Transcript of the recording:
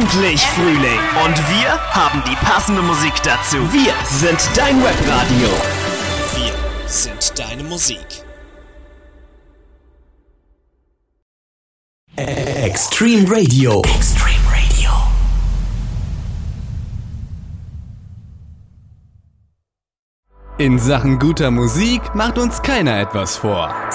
endlich Frühling und wir haben die passende Musik dazu. Wir sind dein Webradio. Wir sind deine Musik. Extreme Radio. Extreme Radio. In Sachen guter Musik macht uns keiner etwas vor.